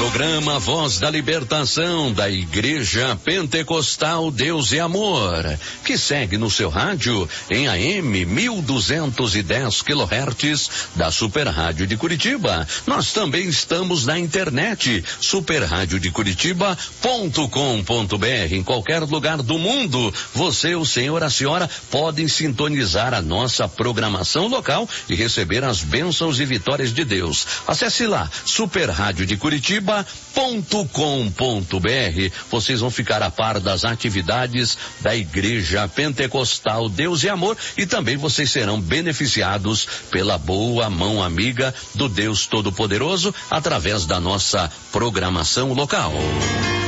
Programa Voz da Libertação da Igreja Pentecostal Deus e Amor, que segue no seu rádio em AM 1210 kHz da Super Rádio de Curitiba. Nós também estamos na internet, superradiodecuritiba.com.br. Em qualquer lugar do mundo, você, o senhor, a senhora podem sintonizar a nossa programação local e receber as bênçãos e vitórias de Deus. Acesse lá, superradiodecuritiba.com.br. Vocês vão ficar a par das atividades da Igreja Pentecostal Deus e Amor, e também vocês serão beneficiados pela boa mão amiga do Deus Todo-Poderoso através da nossa programação local.